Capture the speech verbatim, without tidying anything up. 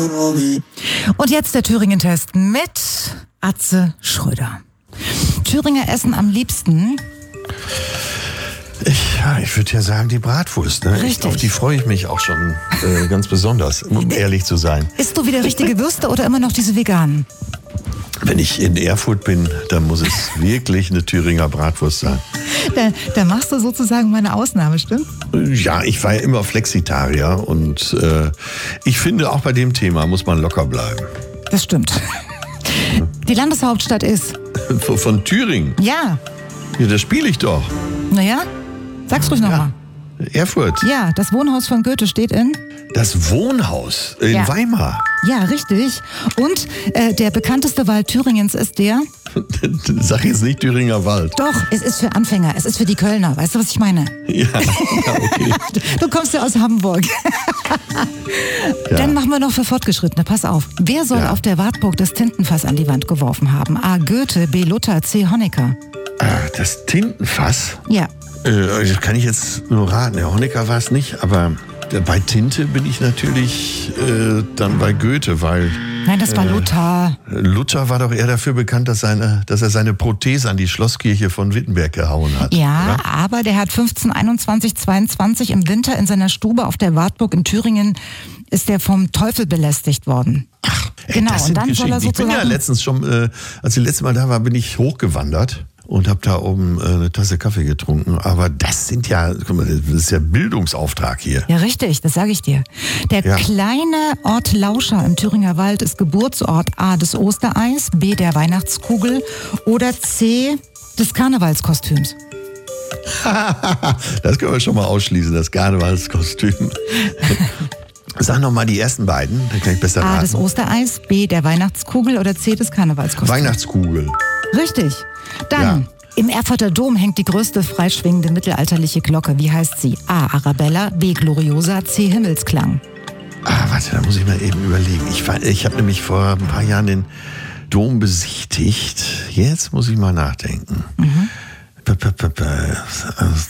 Und jetzt der Thüringen-Test mit Atze Schröder. Thüringer essen am liebsten... Ich, ja, ich würde ja sagen, die Bratwurst. Ne? Richtig. Ich, auf die freue ich mich auch schon äh, ganz besonders, um ehrlich zu sein. Isst du wieder richtige Würste oder immer noch diese veganen? Wenn ich in Erfurt bin, dann muss es wirklich eine Thüringer Bratwurst sein. Da, da machst du sozusagen meine Ausnahme, stimmt? Ja, ich war ja immer Flexitarier und äh, ich finde, auch bei dem Thema muss man locker bleiben. Das stimmt. Die Landeshauptstadt ist? Von Thüringen? Ja. Ja, da spiele ich doch. Naja, sag's ruhig nochmal. Ja. Erfurt. Ja, das Wohnhaus von Goethe steht in? Das Wohnhaus in Ja. Weimar. Ja, richtig. Und äh, der bekannteste Wald Thüringens ist der? Sag jetzt nicht Thüringer Wald. Doch, es ist für Anfänger, es ist für die Kölner. Weißt du, was ich meine? Ja, ja, okay. Du kommst ja aus Hamburg. Ja. Dann machen wir noch für Fortgeschrittene. Pass auf. Wer soll Ja. auf der Wartburg das Tintenfass an die Wand geworfen haben? A. Goethe, B. Luther, C. Honecker. Ah, das Tintenfass? Ja. Äh, das kann ich jetzt nur raten. Der Honecker war es nicht, aber bei Tinte bin ich natürlich äh, dann bei Goethe, weil Nein, das war Äh, Luther. Luther war doch eher dafür bekannt, dass, seine, dass er seine Prothese an die Schlosskirche von Wittenberg gehauen hat. Ja, oder? aber der hat fünfzehn einundzwanzig zweiundzwanzig im Winter in seiner Stube auf der Wartburg in Thüringen ist der vom Teufel belästigt worden. Ach, ey, genau, das und sind dann soll Geschichten. er Ich bin ja sozusagen- letztens schon, äh, als ich letztes Mal da war, bin ich hochgewandert und habe da oben äh, eine Tasse Kaffee getrunken. Aber das sind ja, guck mal, das ist ja Bildungsauftrag hier. Ja, richtig, das sage ich dir. Der Ja. kleine Ort Lauscha im Thüringer Wald ist Geburtsort A des Ostereis, B der Weihnachtskugel oder C des Karnevalskostüms. Das können wir schon mal ausschließen, das Karnevalskostüm. Sag noch mal die ersten beiden, dann kann ich besser A des raten. Ostereis, B der Weihnachtskugel oder C des Karnevalskostüms. Weihnachtskugel. Richtig. Dann, Ja. im Erfurter Dom hängt die größte freischwingende mittelalterliche Glocke. Wie heißt sie? A. Arabella, B. Gloriosa, C. Himmelsklang. Ah, warte, da muss ich mal eben überlegen. Ich, war- ich habe nämlich vor ein paar Jahren den Dom besichtigt. Jetzt muss ich mal nachdenken. Mhm. P -p -p -p